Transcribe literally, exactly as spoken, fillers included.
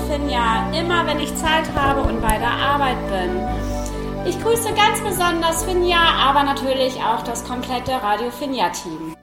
Finja, immer wenn ich Zeit habe und bei der Arbeit bin. Ich grüße ganz besonders Finja, aber natürlich auch das komplette Radio Finja-Team.